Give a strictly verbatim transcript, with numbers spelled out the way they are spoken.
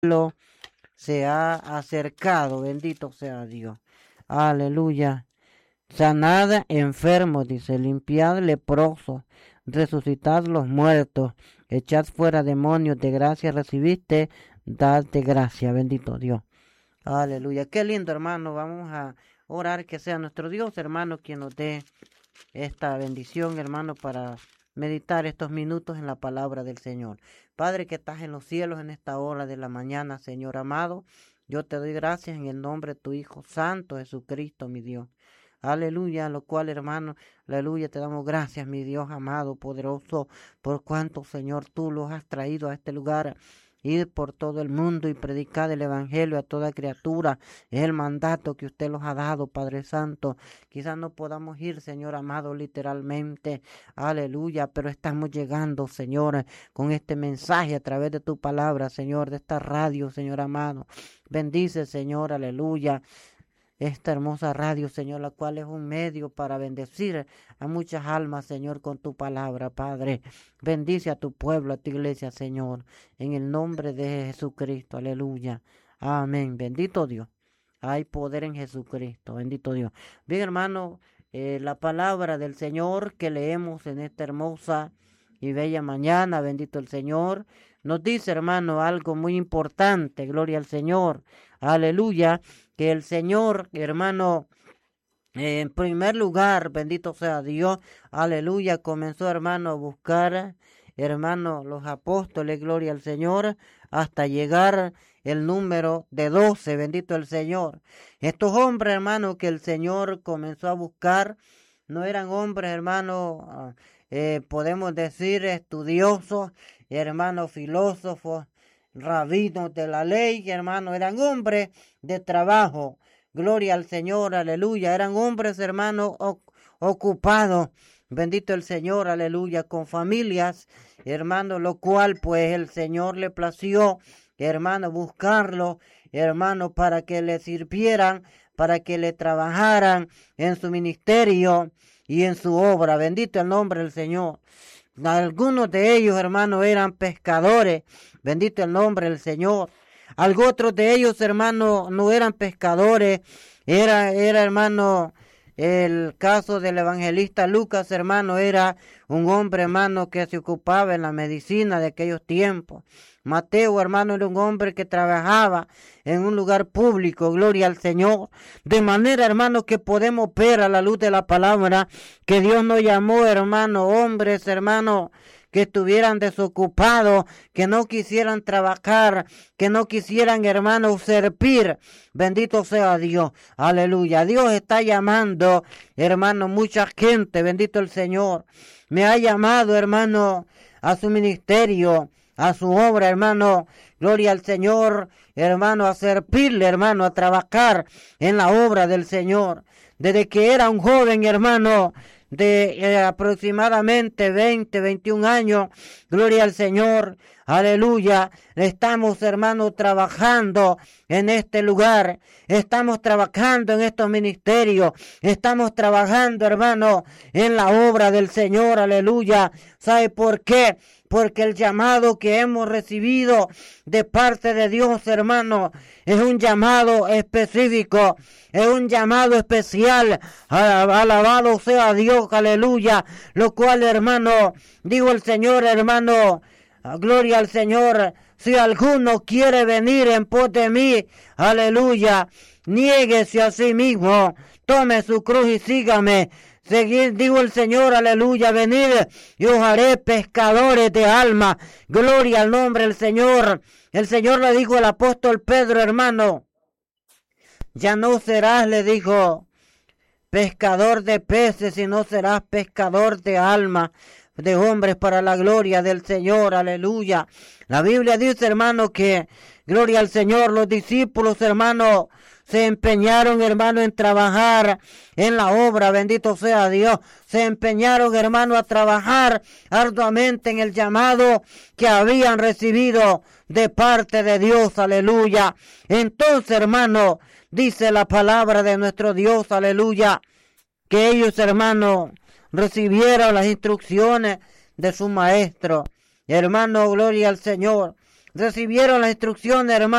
cielo se ha acercado, bendito sea Dios. Aleluya. Sanad enfermos, dice, limpiad leprosos, resucitad los muertos, echad fuera demonios, de gracia recibiste, dad de gracia, bendito Dios. Aleluya. Qué lindo, hermano. Vamos a orar que sea nuestro Dios, hermano, quien nos dé esta bendición, hermano, para meditar estos minutos en la palabra del Señor. Padre que estás en los cielos en esta hora de la mañana, Señor amado, yo te doy gracias en el nombre de tu Hijo Santo Jesucristo, mi Dios. Aleluya, lo cual, hermano, aleluya, te damos gracias, mi Dios amado, poderoso, por cuanto, Señor, tú los has traído a este lugar. Ir por todo el mundo y predicar el evangelio a toda criatura. Es el mandato que usted nos ha dado, Padre Santo. Quizás no podamos ir, Señor amado, literalmente. Aleluya, pero estamos llegando, Señor, con este mensaje a través de tu palabra, Señor, de esta radio, Señor amado. Bendice, Señor, aleluya, esta hermosa radio, Señor, la cual es un medio para bendecir a muchas almas, Señor, con tu palabra, Padre. Bendice a tu pueblo, a tu iglesia, Señor, en el nombre de Jesucristo, aleluya. Amén. Bendito Dios. Hay poder en Jesucristo, bendito Dios. Bien, hermano, eh, la palabra del Señor que leemos en esta hermosa y bella mañana, bendito el Señor, nos dice, hermano, algo muy importante, gloria al Señor, aleluya, que el Señor, hermano, eh, en primer lugar, bendito sea Dios, aleluya, comenzó, hermano, a buscar, hermano, los apóstoles, gloria al Señor, hasta llegar el número de doce, bendito el Señor. Estos hombres, hermano, que el Señor comenzó a buscar, no eran hombres, hermano, eh, podemos decir estudiosos, hermanos filósofos, rabinos de la ley, hermano, eran hombres de trabajo, gloria al Señor, aleluya, eran hombres, hermano, ocupados, bendito el Señor, aleluya, con familias, hermano, lo cual pues el Señor le plació, hermano, buscarlo, hermano, para que le sirvieran, para que le trabajaran en su ministerio y en su obra, bendito el nombre del Señor. Algunos de ellos, hermanos, eran pescadores, bendito el nombre del Señor. Algunos otros de ellos, hermanos, no eran pescadores, era, era, hermano, el caso del evangelista Lucas, hermano, era un hombre, hermano, que se ocupaba en la medicina de aquellos tiempos. Mateo, hermano, era un hombre que trabajaba en un lugar público, gloria al Señor. De manera, hermano, que podemos ver a la luz de la palabra que Dios nos llamó, hermano, hombres, hermano, que estuvieran desocupados, que no quisieran trabajar, que no quisieran, hermano, servir. Bendito sea Dios. Aleluya. Dios está llamando, hermano, mucha gente. Bendito el Señor. Me ha llamado, hermano, a su ministerio, a su obra, hermano. Gloria al Señor, hermano, a servirle, hermano, a trabajar en la obra del Señor. Desde que era un joven, hermano, de eh, aproximadamente veinte, veintiún años, gloria al Señor, aleluya, estamos, hermanos, trabajando en este lugar, estamos trabajando en estos ministerios, estamos trabajando, hermano, en la obra del Señor, aleluya. ¿Sabe por qué? Porque el llamado que hemos recibido de parte de Dios, hermano, es un llamado específico, es un llamado especial. Alabado sea Dios, aleluya. Lo cual, hermano, digo el Señor, hermano, gloria al Señor. Si alguno quiere venir en pos de mí, aleluya, niéguese a sí mismo, tome su cruz y sígame. Seguir, digo el Señor, aleluya, venid y os haré pescadores de alma. Gloria al nombre del Señor. El Señor le dijo al apóstol Pedro, hermano, ya no serás, le dijo, pescador de peces, sino serás pescador de alma, de hombres para la gloria del Señor, aleluya. La Biblia dice, hermano, que gloria al Señor, los discípulos, hermano, se empeñaron, hermano, en trabajar en la obra, bendito sea Dios. Se empeñaron, hermano, a trabajar arduamente en el llamado que habían recibido de parte de Dios, aleluya. Entonces, hermano, dice la palabra de nuestro Dios, aleluya, que ellos, hermano, recibieron las instrucciones de su maestro. Hermano, gloria al Señor. recibieron la instrucción, hermano.